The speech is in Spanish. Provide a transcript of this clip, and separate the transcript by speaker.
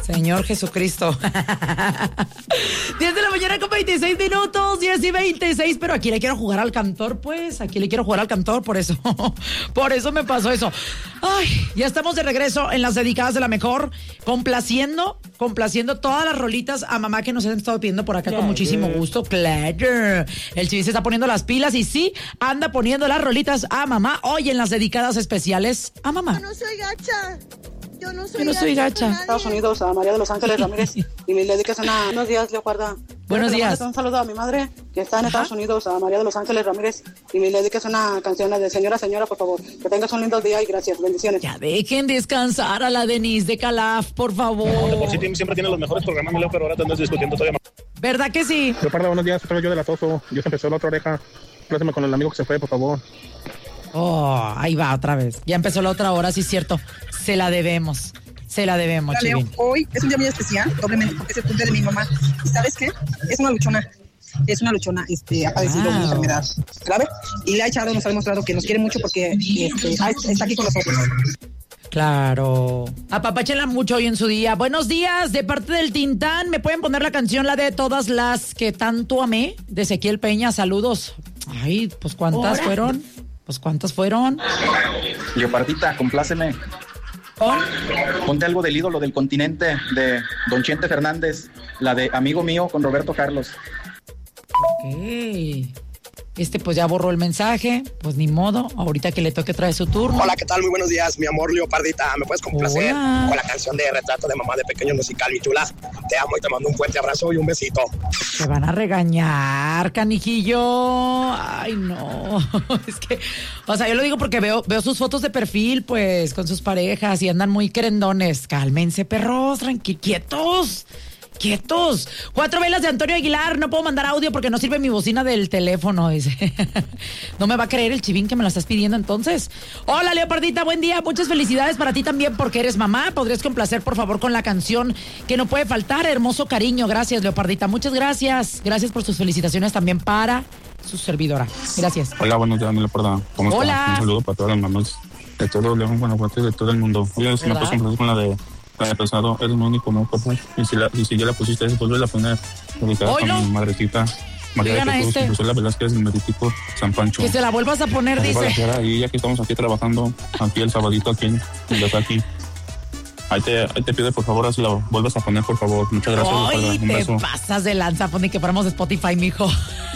Speaker 1: Señor Jesucristo. 10 de la mañana con 26 minutos, 10 y 26, pero aquí le quiero jugar al cantor, pues, aquí le quiero jugar al cantor, por eso me pasó eso. Ay, ya estamos de regreso en las dedicadas de la mejor, complaciendo todas las rolitas a mamá que nos han estado pidiendo por acá con muchísimo gusto. Claro, el Chivis se está poniendo las pilas y sí, anda poniendo las rolitas a mamá hoy en las dedicadas especiales a mamá.
Speaker 2: Yo no soy gacha. Yo no
Speaker 1: soy gacha.
Speaker 3: Estados Unidos, a María de Los Ángeles Ramírez. Y me dedicas buenos días, Leoparda.
Speaker 1: Buenos días.
Speaker 3: Un saludo a mi madre, que está en Estados Unidos, a María de Los Ángeles Ramírez. Y me dedicas una canción de Señora, por favor. Que tengas un lindo día y gracias. Bendiciones.
Speaker 1: Ya dejen descansar a la Denise de Calaf, por favor.
Speaker 4: Por sí siempre tiene los mejores programas, Leo, pero ahora te andas discutiendo todavía más.
Speaker 1: ¿Verdad que sí?
Speaker 4: Leoparda, buenos días. Soy yo de la Soso. Yo se empezó la otra oreja. Plásame con el amigo que se fue, por favor.
Speaker 1: Oh, ahí va otra vez. Ya empezó la otra hora, sí es cierto. Se la debemos,
Speaker 2: Leo, hoy es un día muy especial, doblemente, porque es el cumple de mi mamá. ¿Y sabes qué? Es una luchona, ha padecido una enfermedad grave. Y la Charo nos ha demostrado que nos quiere mucho porque está aquí con nosotros.
Speaker 1: Claro. Apapáchenla mucho hoy en su día. Buenos días, de parte del Tintán. ¿Me pueden poner la canción, la de Todas las que tanto amé? De Ezequiel Peña, saludos. Ay, pues ¿cuántas fueron?
Speaker 5: Leopardita, compláceme. Ponte algo del ídolo del continente de Don Chente Fernández, la de Amigo Mío con Roberto Carlos.
Speaker 1: Ok. Pues ya borró el mensaje, pues ni modo, ahorita que le toque traer su turno.
Speaker 6: Hola, ¿qué tal? Muy buenos días, mi amor Leopardita. ¿Me puedes complacer con la canción de Retrato de Mamá de Pequeño Musical, mi chula? Te amo y te mando un fuerte abrazo y un besito.
Speaker 1: Te van a regañar, canijillo. Ay, no. Es que, o sea, yo lo digo porque veo sus fotos de perfil, pues, con sus parejas y andan muy querendones. Cálmense, perros, quietos. 4 velas de Antonio Aguilar. No puedo mandar audio porque no sirve mi bocina del teléfono, dice. No me va a creer el chivín que me la estás pidiendo entonces. Hola, Leopardita, buen día. Muchas felicidades para ti también porque eres mamá. ¿Podrías complacer, por favor, con la canción que no puede faltar? Hermoso cariño. Gracias, Leopardita. Muchas gracias. Gracias por sus felicitaciones también para su servidora. Gracias.
Speaker 4: Hola, buenos días, Leoparda. ¿Cómo estás? Un saludo para todas las mamás de todo León, Guanajuato y de todo el mundo. Oye, si me puedes complacer con la de pasado, eres muy único, ¿no, papá? Y si ya la pusiste, vuelve a poner dedicada con mi madrecita María de Jesús, Lucela Velázquez, del Meritico San Pancho.
Speaker 1: Que se la vuelvas a poner, dice.
Speaker 4: Y ya que estamos aquí trabajando, aquí el sabadito, aquí en aquí. Ahí te pido, por favor, si la vuelves a poner, por favor. Muchas gracias.
Speaker 1: Ay, te pasas de lanza, pone que fuéramos Spotify, mijo.